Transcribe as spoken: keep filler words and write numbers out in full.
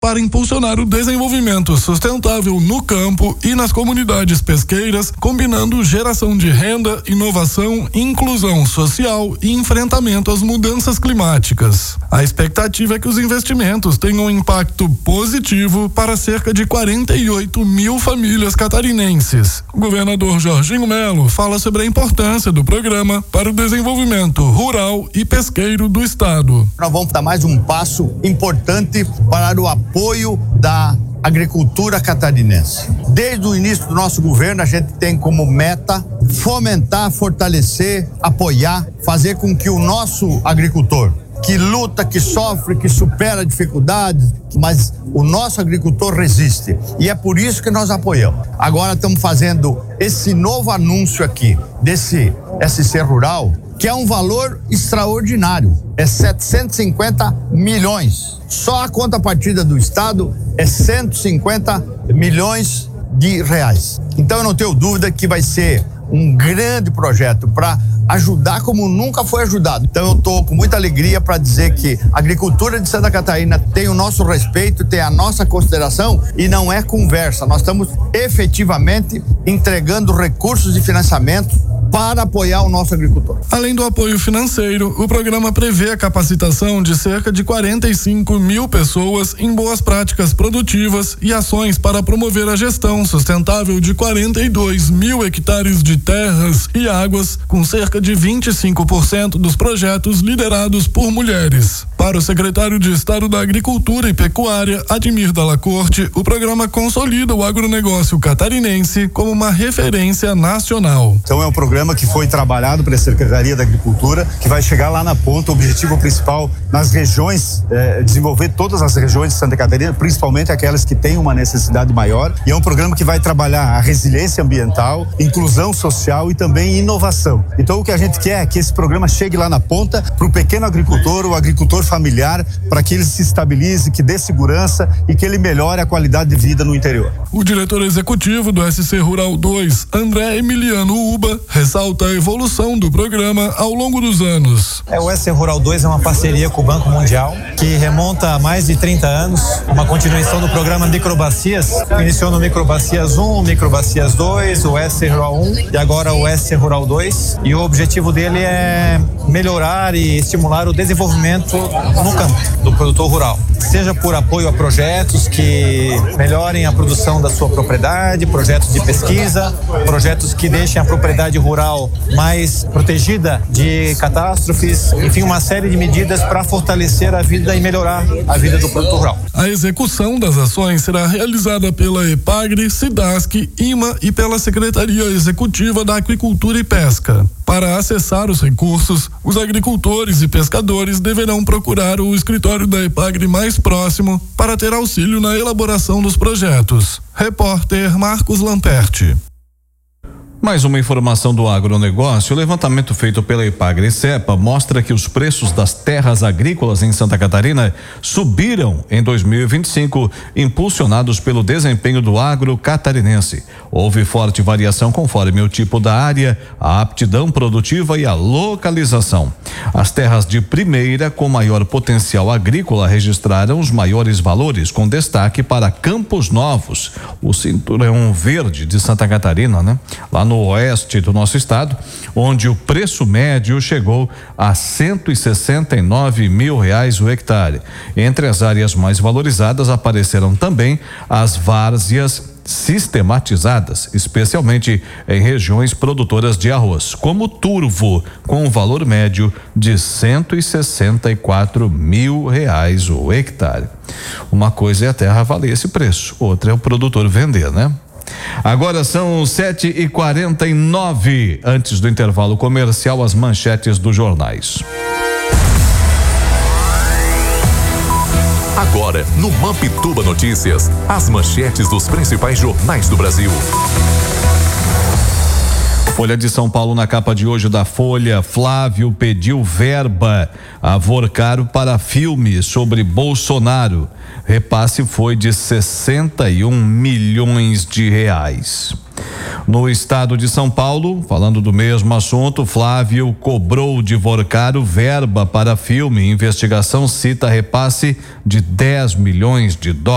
para impulsionar o desenvolvimento sustentável no campo e nas comunidades pesqueiras, combinando geração de renda, inovação, inclusão social e enfrentamento às mudanças climáticas. A expectativa é que os investimentos tenham um impacto positivo para cerca de quarenta e oito mil famílias catarinenses. O governador Jorginho Melo fala sobre a importância do programa para o desenvolvimento rural e pesqueiro do estado. Nós vamos dar mais um passo importante para o apoio da agricultura catarinense. Desde o início do nosso governo, a gente tem como meta fomentar, fortalecer, apoiar, fazer com que o nosso agricultor, que luta, que sofre, que supera dificuldades, mas o nosso agricultor resiste. E é por isso que nós apoiamos. Agora estamos fazendo esse novo anúncio aqui, desse S C Rural, que é um valor extraordinário. É setecentos e cinquenta milhões. Só a contrapartida do Estado é cento e cinquenta milhões de reais. Então eu não tenho dúvida que vai ser um grande projeto para ajudar como nunca foi ajudado. Então eu estou com muita alegria para dizer que a agricultura de Santa Catarina tem o nosso respeito, tem a nossa consideração e não é conversa. Nós estamos efetivamente entregando recursos de financiamento para apoiar o nosso agricultor. Além do apoio financeiro, o programa prevê a capacitação de cerca de quarenta e cinco mil pessoas em boas práticas produtivas e ações para promover a gestão sustentável de quarenta e dois mil hectares de terras e águas, com cerca de vinte e cinco por cento dos projetos liderados por mulheres. Para o secretário de Estado da Agricultura e Pecuária, Admir Dalla Corte, o programa consolida o agronegócio catarinense como uma referência nacional. Então é um programa que foi trabalhado pela Secretaria da Agricultura, que vai chegar lá na ponta. O objetivo principal nas regiões, é, desenvolver todas as regiões de Santa Catarina, principalmente aquelas que têm uma necessidade maior. E é um programa que vai trabalhar a resiliência ambiental, inclusão social e também inovação. Então o que a gente quer é que esse programa chegue lá na ponta para o pequeno agricultor, o agricultor familiar, para que ele se estabilize, que dê segurança e que ele melhore a qualidade de vida no interior. O diretor executivo do S C Rural dois, André Emiliano Uba, ressalta a evolução do programa ao longo dos anos. É, o S C Rural dois é uma parceria com o Banco Mundial que remonta a mais de trinta anos, uma continuação do programa Microbacias, que iniciou no Microbacias um, Microbacias dois, o S C Rural um e agora o S C Rural dois, e o objetivo dele é melhorar e estimular o desenvolvimento no campo do produtor rural, seja por apoio a projetos que melhorem a produção da sua propriedade, projetos de pesquisa, projetos que deixem a propriedade rural mais protegida de catástrofes, enfim, uma série de medidas para fortalecer a vida e melhorar a vida do produtor rural. A execução das ações será realizada pela EPAGRE, SIDASC, IMA e pela Secretaria Executiva da Aquicultura e Pesca. Para acessar os recursos, os agricultores e pescadores deverão procurar o escritório da EPAGRE mais próximo para ter auxílio na elaboração dos projetos. Repórter Marcos Lamperti. Mais uma informação do agronegócio. O levantamento feito pela EPAGRE-Cepa mostra que os preços das terras agrícolas em Santa Catarina subiram em dois mil e vinte e cinco, impulsionados pelo desempenho do agro catarinense. Houve forte variação conforme o tipo da área, a aptidão produtiva e a localização. As terras de primeira com maior potencial agrícola registraram os maiores valores, com destaque para Campos Novos, o cinturão verde de Santa Catarina, né? Lá no oeste do nosso estado, onde o preço médio chegou a cento e sessenta e nove mil reais o hectare. Entre as áreas mais valorizadas apareceram também as várzeas sistematizadas, especialmente em regiões produtoras de arroz, como Turvo, com um valor médio de cento e sessenta e quatro mil reais o hectare. Uma coisa é a terra valer esse preço, outra é o produtor vender, né? Agora são sete e quarenta e nove. Antes do intervalo comercial, as manchetes dos jornais. Agora, no Mampituba Notícias, as manchetes dos principais jornais do Brasil. Folha de São Paulo, na capa de hoje da Folha, Flávio pediu verba a Vorcaro para filme sobre Bolsonaro. Repasse foi de sessenta e um milhões de reais. No estado de São Paulo, falando do mesmo assunto, Flávio cobrou de Vorcaro verba para filme. Investigação cita repasse de dez milhões de dólares.